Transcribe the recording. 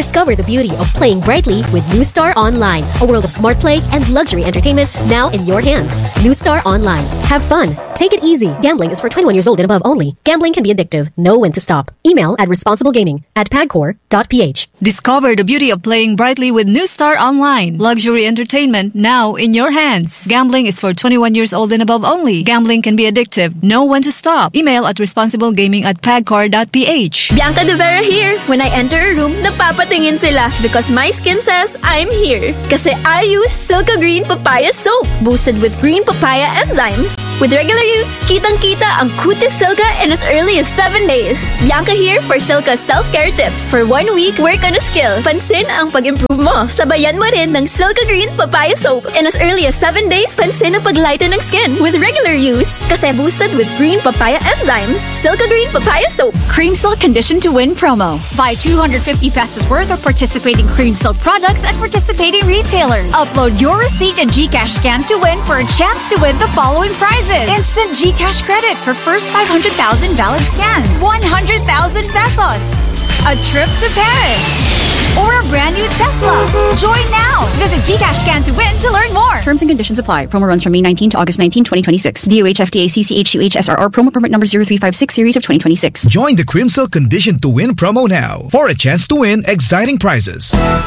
Discover the beauty of playing brightly with New Star Online. A world of smart play and luxury entertainment now in your hands. New Star Online. Have fun. Take it easy. Gambling is for 21 years old and above only. Gambling can be addictive. Know when to stop. Email at responsiblegaming@pagcor.ph. Discover the beauty of playing brightly with New Star Online. Luxury entertainment now in your hands. Gambling is for 21 years old and above only. Gambling can be addictive. Know when to stop. Email at responsiblegaming@pagcor.ph. Bianca De Vera here. When I enter a room, napapatingin sila because my skin says I'm here. Kasi I use Silka Green Papaya Soap, boosted with green papaya enzymes. With regular use, kitang-kita ang kutis Silka in as early as 7 days. Bianca here for Silka self-care tips. For 1 week, work on a skill. Pansin ang pag-improve mo. Sabayan mo rin ng Silka Green Papaya Soap. In as early as 7 days, pansin ang paglighten ng skin with regular use. Kasi boosted with green papaya enzymes. Silka Green Papaya Soap. Cream Silk Condition to Win promo. Buy 250 pesos worth of participating Cream Silk products at participating retailers. Upload your receipt and GCash scan to win for a chance to win the following prizes. Instant GCash credit for first 500,000 valid scans. 100,000 pesos. A trip to Paris. Or a brand new Tesla. Join now. Visit GCash Scan to win to learn more. Terms and conditions apply. Promo runs from May 19 to August 19, 2026. DOH FDA CCHUH SRR promo permit number 0356 series of 2026. Join the Cream Silk Condition to Win promo now for a chance to win exciting prizes.